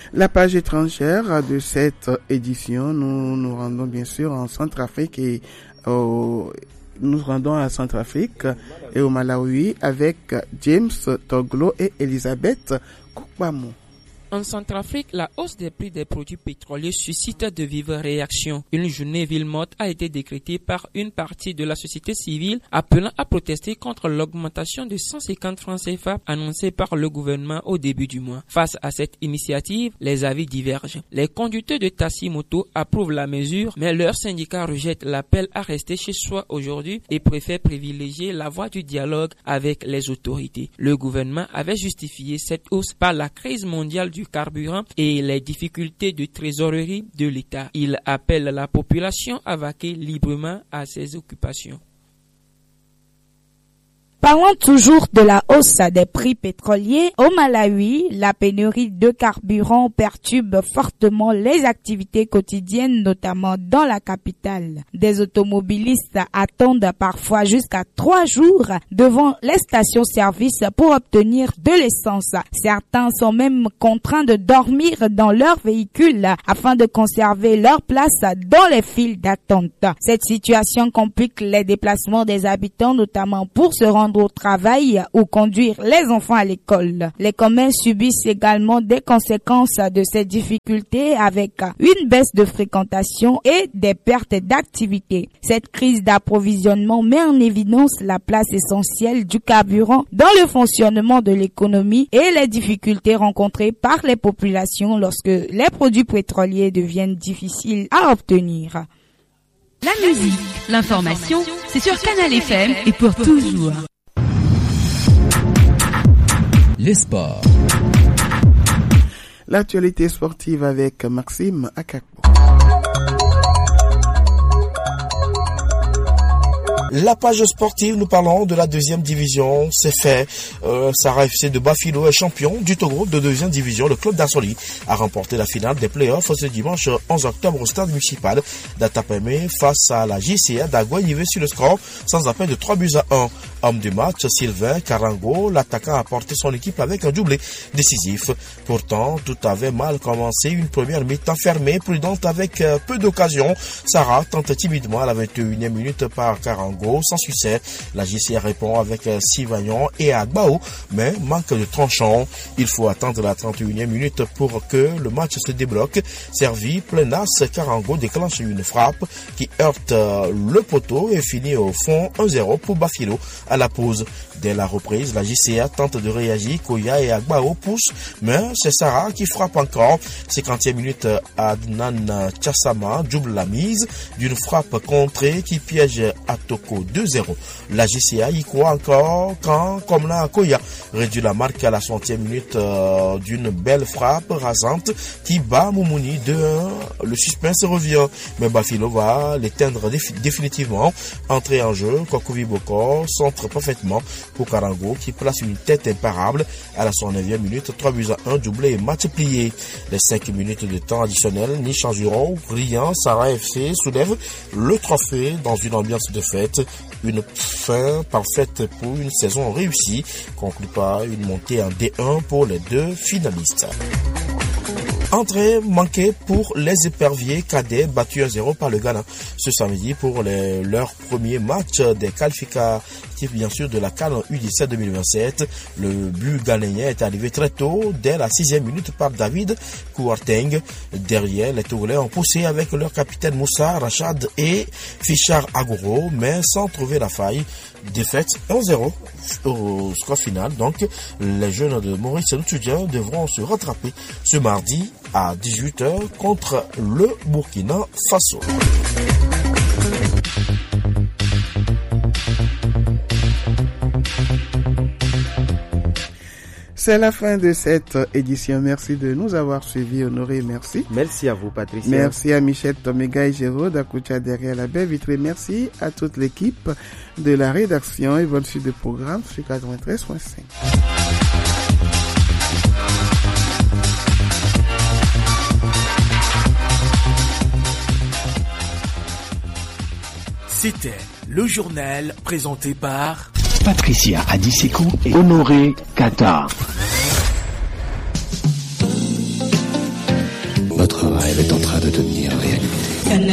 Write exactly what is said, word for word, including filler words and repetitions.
La page étrangère de cette édition, nous nous rendons bien sûr en Centrafrique et au, nous rendons à Centrafrique et au Malawi avec James Toglo et Elisabeth Koukbamou. En Centrafrique, la hausse des prix des produits pétroliers suscite de vives réactions. Une journée ville morte a été décrétée par une partie de la société civile appelant à protester contre l'augmentation de cent cinquante francs C F A annoncée par le gouvernement au début du mois. Face à cette initiative, les avis divergent. Les conducteurs de taxi moto approuvent la mesure, mais leur syndicat rejette l'appel à rester chez soi aujourd'hui et préfère privilégier la voie du dialogue avec les autorités. Le gouvernement avait justifié cette hausse par la crise mondiale du du carburant et les difficultés de trésorerie de l'État. Il appelle la population à vaquer librement à ses occupations. Parlons toujours de la hausse des prix pétroliers. Au Malawi, la pénurie de carburant perturbe fortement les activités quotidiennes, notamment dans la capitale. Des automobilistes attendent parfois jusqu'à trois jours devant les stations-service pour obtenir de l'essence. Certains sont même contraints de dormir dans leur véhicule afin de conserver leur place dans les files d'attente. Cette situation complique les déplacements des habitants, notamment pour se rendre au travail ou conduire les enfants à l'école. Les commerces subissent également des conséquences de ces difficultés avec une baisse de fréquentation et des pertes d'activité. Cette crise d'approvisionnement met en évidence la place essentielle du carburant dans le fonctionnement de l'économie et les difficultés rencontrées par les populations lorsque les produits pétroliers deviennent difficiles à obtenir. La musique, l'information, c'est sur Canal F M et pour toujours. Les sports. L'actualité sportive avec Maxime Akakbo. La page sportive, nous parlons de la deuxième division. C'est fait. Euh, Sarah F C de Bafilo est champion du Togo de deuxième division. Le club d'Assoli a remporté la finale des playoffs ce dimanche onze octobre au stade municipal d'Atapémé face à la J C A d'Aguaynivé sur le score sans appel de trois buts à un. Homme du match, Sylvain Karango, l'attaquant a porté son équipe avec un doublé décisif. Pourtant, tout avait mal commencé. Une première mi-temps fermée, prudente avec peu d'occasions. Sarah tente timidement à la vingt et unième minute par Karango, sans succès. La J C A répond avec Sivayon et Agbao, mais manque de tranchant. Il faut attendre la trente et unième minute pour que le match se débloque. Servi, pleinasse, Karango déclenche une frappe qui heurte le poteau et finit au fond un zéro pour Bafilo. À la pause, dès la reprise, la J C A tente de réagir. Koya et Agbao poussent, mais c'est Sarah qui frappe encore. cinquantième minute, Adnan Tchassama double la mise d'une frappe contrée qui piège Atoko deux zéro. La J C A y croit encore quand Komla Koya réduit la marque à la soixantième minute euh, d'une belle frappe rasante qui bat Moumouni deux un. Le suspense revient, mais Bafilo va l'éteindre défi- définitivement. Entrée en jeu, Kokovi Boko centre parfaitement pour Karango qui place une tête imparable à la soixante-neuvième minute, trois buts à un, doublé et match plié. Les cinq minutes de temps additionnel n'y changeront rien. Sarah F C soulève le trophée dans une ambiance de fête. Une fin parfaite pour une saison réussie, conclut par une montée en D un pour les deux finalistes. Entrée manquée pour les éperviers cadets battus un zéro par le Ghana ce samedi pour les, leur premier match des qualificatifs bien sûr de la CAN U dix-sept deux mille vingt-sept. Le but ghanéen est arrivé très tôt dès la sixième minute par David Kouarteng. Derrière, les Togolais ont poussé avec leur capitaine Moussa Rachad et Fichar Agoro, mais sans trouver la faille. Défaite un zéro au score final. Donc, les jeunes de Maurice Ntudja devront se rattraper ce mardi à dix-huit heures contre le Burkina Faso. C'est la fin de cette édition. Merci de nous avoir suivis. Honoré, merci. Merci à vous, Patricia. Merci à Michel Toméga et Géraud d'Akoucha derrière la baie vitrée. Merci à toute l'équipe de la rédaction et bonne suite de programme sur quatre-vingt-treize point cinq. C'était le journal présenté par Patricia Adiseko et Honoré Kata. rêve est en train de devenir réalité.